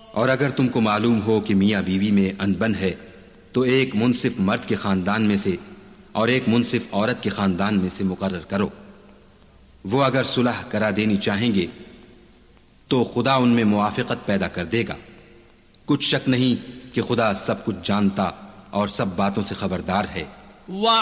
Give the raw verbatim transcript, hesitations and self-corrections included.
और अगर तुमको मालूम हो कि मियां बीवी में अनबन है तो एक मुंसिफ मर्द के खानदान में से और एक मुंसिफ औरत के खानदान में से मुकर्रर करो। वो अगर सुलह करा देनी चाहेंगे तो खुदा उनमें मुआफिकत पैदा कर देगा। कुछ शक नहीं कि खुदा सब कुछ जानता और सब बातों से खबरदार है।